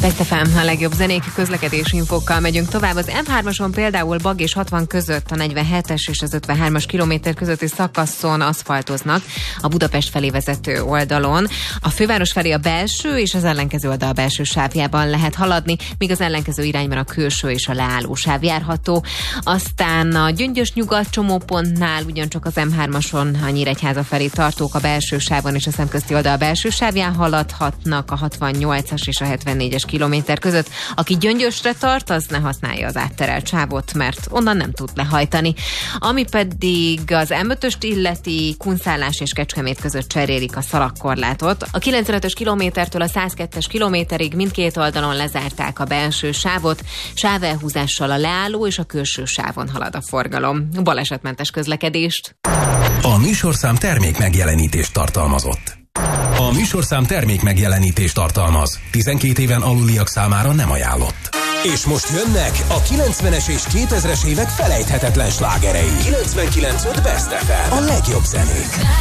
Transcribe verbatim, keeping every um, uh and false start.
Best ef em, a legjobb zenék, közlekedési infókkal megyünk tovább. Az em hármason például Bag és hatvan között a negyvenhetes és az ötvenhármas kilométer közötti szakaszon aszfaltoznak a Budapest felé vezető oldalon. A főváros felé a belső és az ellenkező oldal belső sávjában lehet haladni, míg az ellenkező irányban a külső és a leálló sáv járható. Aztán a Gyöngyös nyugat csomópontnál ugyancsak az em hármason a Nyíregyháza felé tartók a belső sávon és a szemközti oldal belső sávján haladhatnak a hatvannyolcas és a hetvennégyes kilométer között. Aki Gyöngyösre tart, az ne használja az átterelt sávot, mert onnan nem tud lehajtani. Ami pedig az em ötöst illeti, Kunszálás és Kecskemét között cserélik a szalagkorlátot. A kilencvenötös kilométertől a százkettes kilométerig mindkét oldalon lezárták a belső sávot, sávelhúzással a leálló és a külső sávon halad a forgalom. Balesetmentes közlekedést. A műsorszám termék megjelenítést tartalmazott. A műsorszám termék megjelenítést tartalmaz. tizenkét éven aluliak számára nem ajánlott. És most jönnek a kilencvenes és kétezres évek felejthetetlen slágerei. kilencvenkilenc pont öt Best ef em. A legjobb zenék.